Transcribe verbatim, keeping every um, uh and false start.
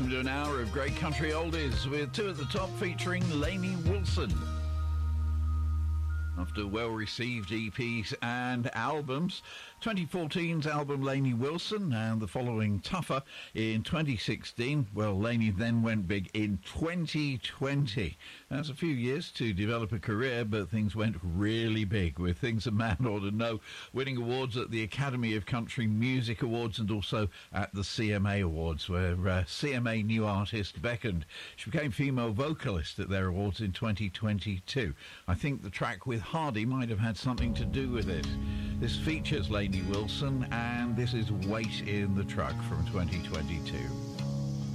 welcome to an hour of great country oldies with two at the top featuring Lainey Wilson. After well-received E Ps and albums, twenty fourteen's album Lainey Wilson and the following Tougher in twenty sixteen. Well, Lainey then went big in twenty twenty. That's a few years to develop a career, but things went really big with Things a Man Ought to Know, winning awards at the Academy of Country Music Awards and also at the C M A Awards, where uh, C M A New Artist beckoned. She became female vocalist at their awards in twenty twenty-two. I think the track with Hardy might have had something to do with it. This features Lainey Wilson, and this is Wait in the Truck from twenty twenty-two.